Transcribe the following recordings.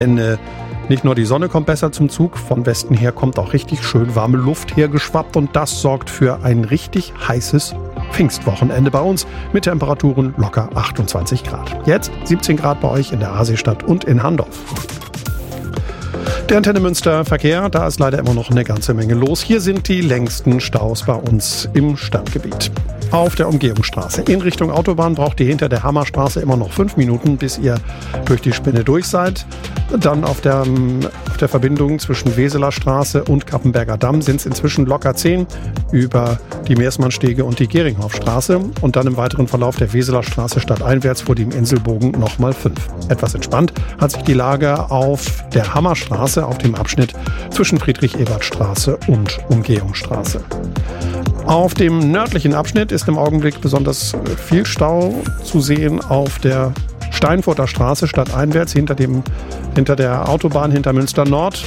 Denn nicht nur die Sonne kommt besser zum Zug, von Westen her kommt auch richtig schön warme Luft hergeschwappt und das sorgt für ein richtig heißes Pfingstwochenende bei uns mit Temperaturen locker 28 Grad. Jetzt 17 Grad bei euch in der Aasee-Stadt und in Handorf. Der Antenne Münster Verkehr, da ist leider immer noch eine ganze Menge los. Hier sind die längsten Staus bei uns im Stadtgebiet. Auf der Umgehungsstraße in Richtung Autobahn braucht ihr hinter der Hammerstraße immer noch 5 Minuten, bis ihr durch die Spinne durch seid. Dann auf der Verbindung zwischen Weseler Straße und Kappenberger Damm sind es inzwischen locker 10 über die Meersmannstege und die Geringhofstraße. Und dann im weiteren Verlauf der Weseler Straße stadteinwärts vor dem Inselbogen nochmal 5. Etwas entspannt hat sich die Lage auf der Hammerstraße auf dem Abschnitt zwischen Friedrich-Ebert-Straße und Umgehungsstraße. Auf dem nördlichen Abschnitt ist im Augenblick besonders viel Stau zu sehen auf der Steinfurter Straße stadteinwärts hinter der Autobahn hinter Münster Nord.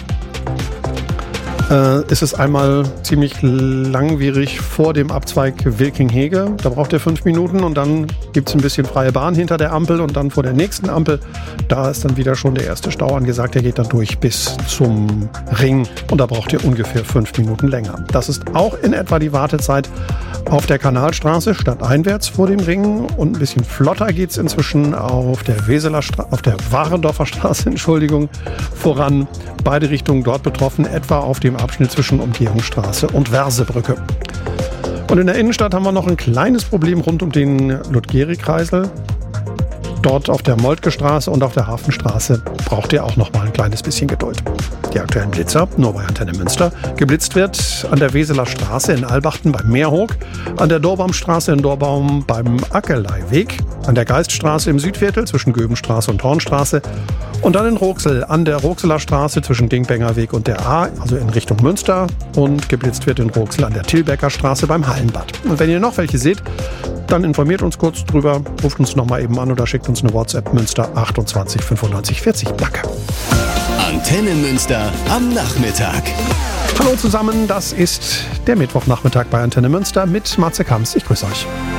Ist es einmal ziemlich langwierig vor dem Abzweig Wilking-Hege. Da braucht ihr 5 Minuten und dann gibt es ein bisschen freie Bahn hinter der Ampel und dann vor der nächsten Ampel, da ist dann wieder schon der erste Stau angesagt. Der geht dann durch bis zum Ring und da braucht ihr ungefähr 5 Minuten länger. Das ist auch in etwa die Wartezeit auf der Kanalstraße stadteinwärts vor dem Ring und ein bisschen flotter geht es inzwischen auf der Warendorfer Straße, voran. Beide Richtungen dort betroffen, etwa auf dem Abschnitt zwischen Umgehungsstraße und Wersebrücke. Und in der Innenstadt haben wir noch ein kleines Problem rund um den Ludgeri-Kreisel. Dort auf der Moltke-Straße und auf der Hafenstraße braucht ihr auch noch mal ein kleines bisschen Geduld. Die aktuellen Blitzer, nur bei Antenne Münster. Geblitzt wird an der Weseler Straße in Albachten beim Meerhoek, an der Dorbaumstraße in Dorbaum beim Ackerleiweg, an der Geiststraße im Südviertel zwischen Göbenstraße und Hornstraße und dann in Roxel an der Roxeler Straße zwischen Dingbengerweg und der A, also in Richtung Münster, und geblitzt wird in Roxel an der Tilbecker Straße beim Hallenbad. Und wenn ihr noch welche seht, dann informiert uns kurz drüber, ruft uns nochmal eben an oder schickt uns eine WhatsApp Münster 28 95 40. Danke. Antenne Münster am Nachmittag. Hallo zusammen, das ist der Mittwochnachmittag bei Antenne Münster mit Matze Kamps. Ich grüße euch.